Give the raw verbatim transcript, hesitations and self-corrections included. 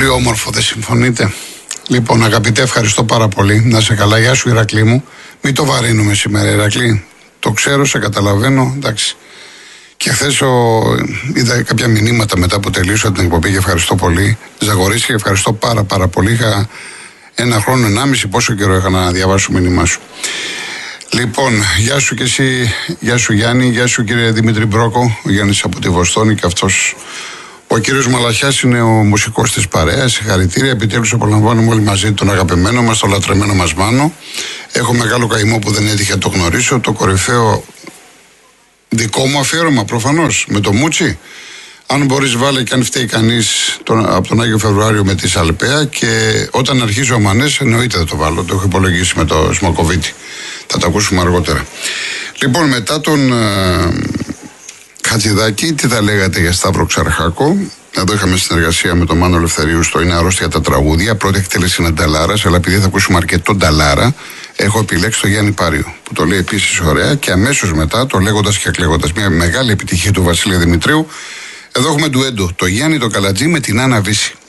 Πολύ όμορφο, δεν συμφωνείτε? Λοιπόν, αγαπητέ, ευχαριστώ πάρα πολύ. Να σε καλά, γεια σου Ηρακλή μου. Μην το βαρύνουμε σήμερα, Ηρακλή. Το ξέρω, σε καταλαβαίνω, εντάξει. Και χθες είδα κάποια μηνύματα μετά που τελείωσα την εκπομπή και ευχαριστώ πολύ. Ζαγορίστηκε, ευχαριστώ πάρα πάρα πολύ. Είχα ένα χρόνο, ενάμιση, πόσο καιρό είχα να διαβάσω μήνυμά σου. Λοιπόν, γεια σου και εσύ, γεια σου Γιάννη, γεια σου κύριε Δημήτρη Μπρόκο, ο Γιάννης από τη Βοστόνη και αυτός. Ο κύριος Μαλαχιάς είναι ο μουσικός της παρέας. Συγχαρητήρια. Επιτέλους απολαμβάνουμε όλοι μαζί τον αγαπημένο μας, τον λατρεμένο μας Μάνο. Έχω μεγάλο καημό που δεν έτυχε να το γνωρίσω. Το κορυφαίο δικό μου αφιέρωμα προφανώς με το Μούτσι. Αν μπορείς βάλε και αν φταίει κανείς τον, από τον Άγιο Φεβρουάριο με τη Σαλπαία. Και όταν αρχίζει ο Μανές, εννοείται θα το βάλω. Το έχω υπολογίσει με το Σμακοβίτη. Θα το ακούσουμε αργότερα. Λοιπόν, μετά τον ε, Χατζηδάκη, τι θα λέγατε για Σταύρο Ξαρχάκο? Εδώ είχαμε συνεργασία με τον Μάνο Ελευθερίου στο Είναι Αρρώστια τα τραγούδια. Πρώτη εκτέλεση είναι Νταλάρα, αλλά επειδή θα ακούσουμε αρκετό Νταλάρα, έχω επιλέξει το Γιάννη Πάριο, που το λέει επίσης ωραία, και αμέσως μετά το Λέγοντας και Εκλέγοντας. Μια μεγάλη επιτυχία του Βασίλη Δημητρίου. Εδώ έχουμε ντουέντο, το Γιάννη το Καλατζή με την Άννα Βύση.